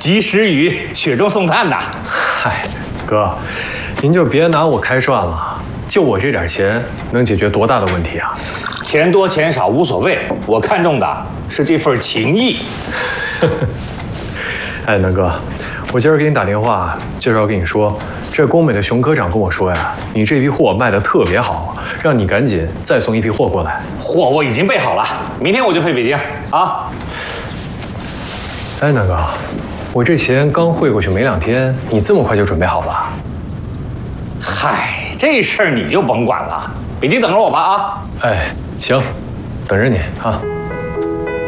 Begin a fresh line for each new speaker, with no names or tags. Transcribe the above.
及时雨，雪中送炭的。
嗨，哥，您就别拿我开涮了。就我这点钱，能解决多大的问题啊？
钱多钱少无所谓，我看重的是这份情谊。
哎，南哥，我今儿给你打电话，就是要跟你说，这工美的熊科长跟我说呀，你这批货卖得特别好，让你赶紧再送一批货过来。
货我已经备好了，明天我就飞北京啊。
哎，南哥，我这钱刚汇过去没2天，你这么快就准备好了？
嗨，这事儿你就甭管了，北京等着我吧啊。
哎，行，等着你啊。